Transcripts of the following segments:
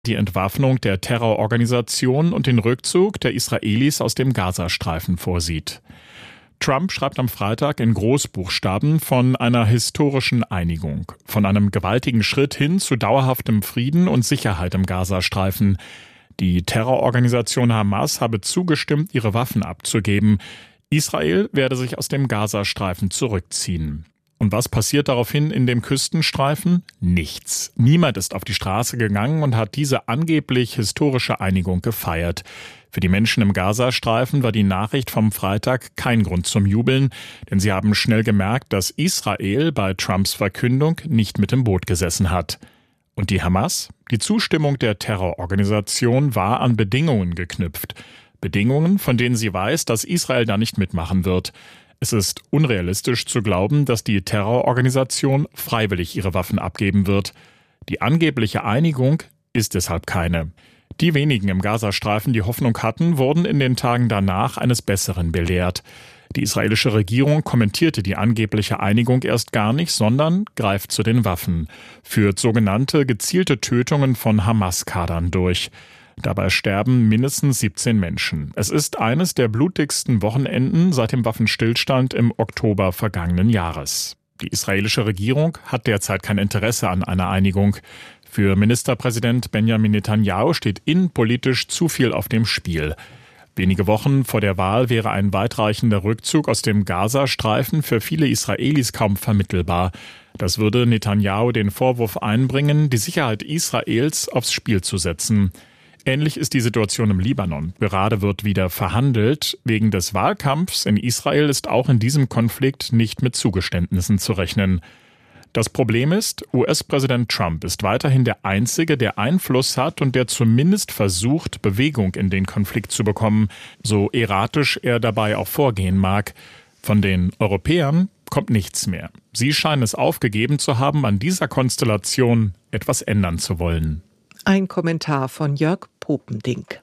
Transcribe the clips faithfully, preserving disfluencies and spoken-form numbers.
die Entwaffnung der Terrororganisation und den Rückzug der Israelis aus dem Gazastreifen vorsieht. Trump schreibt am Freitag in Großbuchstaben von einer historischen Einigung, von einem gewaltigen Schritt hin zu dauerhaftem Frieden und Sicherheit im Gazastreifen. Die Terrororganisation Hamas habe zugestimmt, ihre Waffen abzugeben. Israel werde sich aus dem Gazastreifen zurückziehen. Und was passiert daraufhin in dem Küstenstreifen? Nichts. Niemand ist auf die Straße gegangen und hat diese angeblich historische Einigung gefeiert. Für die Menschen im Gazastreifen war die Nachricht vom Freitag kein Grund zum Jubeln, denn sie haben schnell gemerkt, dass Israel bei Trumps Verkündung nicht mit im Boot gesessen hat. Und die Hamas? Die Zustimmung der Terrororganisation war an Bedingungen geknüpft. Bedingungen, von denen sie weiß, dass Israel da nicht mitmachen wird. Es ist unrealistisch zu glauben, dass die Terrororganisation freiwillig ihre Waffen abgeben wird. Die angebliche Einigung ist deshalb keine. Die wenigen im Gazastreifen, die Hoffnung hatten, wurden in den Tagen danach eines Besseren belehrt. Die israelische Regierung kommentierte die angebliche Einigung erst gar nicht, sondern greift zu den Waffen, führt sogenannte gezielte Tötungen von Hamas-Kadern durch. Dabei sterben mindestens siebzehn Menschen. Es ist eines der blutigsten Wochenenden seit dem Waffenstillstand im Oktober vergangenen Jahres. Die israelische Regierung hat derzeit kein Interesse an einer Einigung. Für Ministerpräsident Benjamin Netanyahu steht innenpolitisch zu viel auf dem Spiel. Wenige Wochen vor der Wahl wäre ein weitreichender Rückzug aus dem Gazastreifen für viele Israelis kaum vermittelbar. Das würde Netanyahu den Vorwurf einbringen, die Sicherheit Israels aufs Spiel zu setzen. Ähnlich ist die Situation im Libanon. Gerade wird wieder verhandelt. Wegen des Wahlkampfs in Israel ist auch in diesem Konflikt nicht mit Zugeständnissen zu rechnen. Das Problem ist, U S-Präsident Trump ist weiterhin der Einzige, der Einfluss hat und der zumindest versucht, Bewegung in den Konflikt zu bekommen, so erratisch er dabei auch vorgehen mag. Von den Europäern kommt nichts mehr. Sie scheinen es aufgegeben zu haben, an dieser Konstellation etwas ändern zu wollen. Ein Kommentar von Jörg Popendink.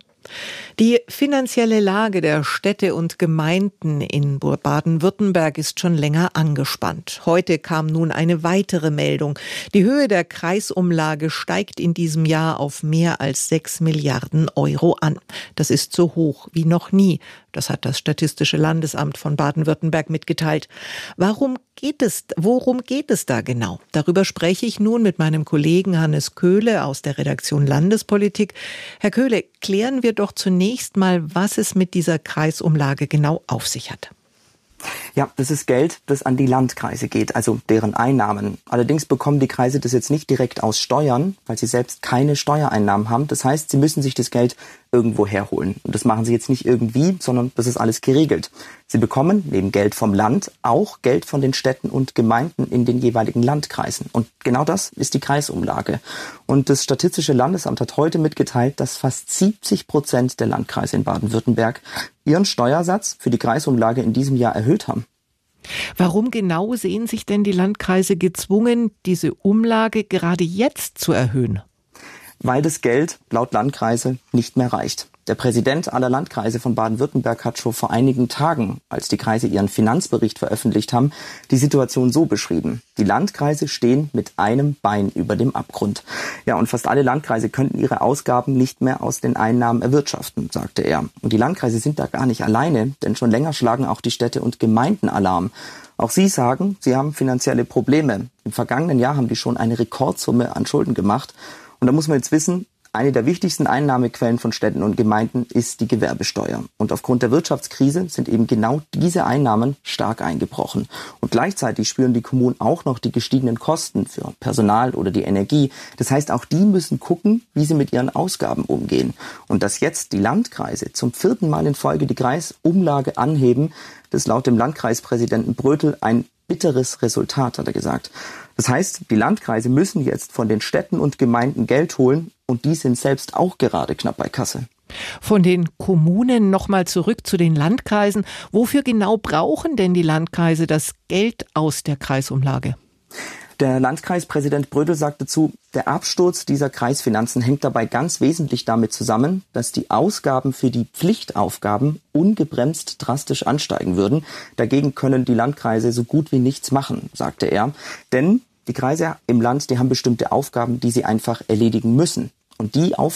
Die finanzielle Lage der Städte und Gemeinden in Baden-Württemberg ist schon länger angespannt. Heute kam nun eine weitere Meldung. Die Höhe der Kreisumlage steigt in diesem Jahr auf mehr als sechs Milliarden Euro an. Das ist so hoch wie noch nie. Das hat das Statistische Landesamt von Baden-Württemberg mitgeteilt. Warum geht es, worum geht es da genau? Darüber spreche ich nun mit meinem Kollegen Hannes Köhle aus der Redaktion Landespolitik. Herr Köhle, klären wir doch zunächst mal, was es mit dieser Kreisumlage genau auf sich hat. Ja, das ist Geld, das an die Landkreise geht, also deren Einnahmen. Allerdings bekommen die Kreise das jetzt nicht direkt aus Steuern, weil sie selbst keine Steuereinnahmen haben. Das heißt, sie müssen sich das Geld irgendwo herholen. Und das machen sie jetzt nicht irgendwie, sondern das ist alles geregelt. Sie bekommen neben Geld vom Land auch Geld von den Städten und Gemeinden in den jeweiligen Landkreisen. Und genau das ist die Kreisumlage. Und das Statistische Landesamt hat heute mitgeteilt, dass fast siebzig Prozent der Landkreise in Baden-Württemberg ihren Steuersatz für die Kreisumlage in diesem Jahr erhöht haben. Warum genau sehen sich denn die Landkreise gezwungen, diese Umlage gerade jetzt zu erhöhen? Weil das Geld laut Landkreise nicht mehr reicht. Der Präsident aller Landkreise von Baden-Württemberg hat schon vor einigen Tagen, als die Kreise ihren Finanzbericht veröffentlicht haben, die Situation so beschrieben. Die Landkreise stehen mit einem Bein über dem Abgrund. Ja, und fast alle Landkreise könnten ihre Ausgaben nicht mehr aus den Einnahmen erwirtschaften, sagte er. Und die Landkreise sind da gar nicht alleine, denn schon länger schlagen auch die Städte und Gemeinden Alarm. Auch sie sagen, sie haben finanzielle Probleme. Im vergangenen Jahr haben die schon eine Rekordsumme an Schulden gemacht. Und da muss man jetzt wissen, eine der wichtigsten Einnahmequellen von Städten und Gemeinden ist die Gewerbesteuer. Und aufgrund der Wirtschaftskrise sind eben genau diese Einnahmen stark eingebrochen. Und gleichzeitig spüren die Kommunen auch noch die gestiegenen Kosten für Personal oder die Energie. Das heißt, auch die müssen gucken, wie sie mit ihren Ausgaben umgehen. Und dass jetzt die Landkreise zum vierten Mal in Folge die Kreisumlage anheben, das ist laut dem Landkreispräsidenten Brötel ein bitteres Resultat, hat er gesagt. Das heißt, die Landkreise müssen jetzt von den Städten und Gemeinden Geld holen und die sind selbst auch gerade knapp bei Kasse. Von den Kommunen nochmal zurück zu den Landkreisen. Wofür genau brauchen denn die Landkreise das Geld aus der Kreisumlage? Der Landkreispräsident Brödel sagt dazu, der Absturz dieser Kreisfinanzen hängt dabei ganz wesentlich damit zusammen, dass die Ausgaben für die Pflichtaufgaben ungebremst drastisch ansteigen würden. Dagegen können die Landkreise so gut wie nichts machen, sagte er. Denn die Kreise im Land, die haben bestimmte Aufgaben, die sie einfach erledigen müssen. Und die auf